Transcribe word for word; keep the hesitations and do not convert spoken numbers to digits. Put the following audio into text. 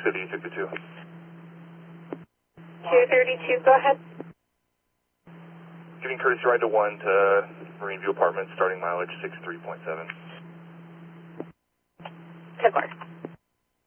City, fifty-two. two thirty-two, go ahead. Giving courtesy ride to one to Marine View Apartments, starting mileage six three point seven. ten four.